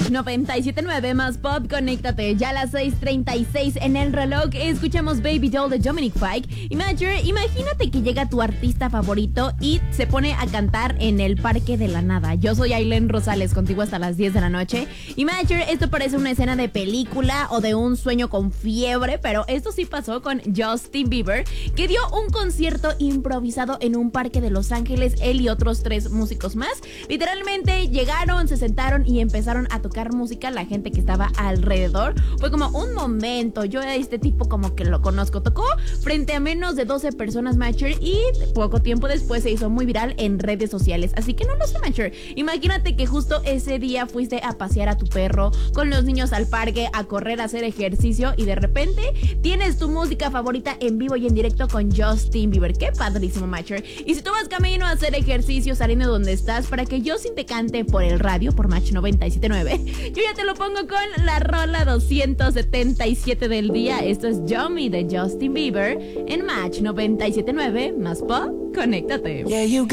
Match 97.9 más pop, conéctate. Ya a las 6:36 en el reloj escuchamos Baby Doll de Dominic Fike. Y Matcher, imagínate que llega tu artista favorito y se pone a cantar en el Parque de la Nada. Yo soy Ailén Rosales, contigo hasta las 10 de la noche. Y Matcher, esto parece una escena de película o de un sueño con fiebre, pero esto sí pasó con Justin Bieber, que dio un concierto improvisado en un parque de Los Ángeles, él y otros 3 músicos más. Literalmente llegaron, se sentaron y empezaron a tocar música. La gente que estaba alrededor fue como un momento, yo a este tipo como que lo conozco. Tocó frente a menos de 12 personas, Matcher, y poco tiempo después se hizo muy viral en redes sociales. Así que no lo sé, Matcher, imagínate que justo ese día fuiste a pasear a tu perro con los niños al parque, a correr, a hacer ejercicio, y de repente tienes tu música favorita en vivo y en directo con Justin Bieber. Qué padrísimo, Matcher. Y si tú vas camino a hacer ejercicio saliendo de donde estás para que Justin te cante por el radio, por Match 97.9, yo ya te lo pongo con la rola 277 del día. Esto es Yummy de Justin Bieber en Match 97.9 más pop, conéctate.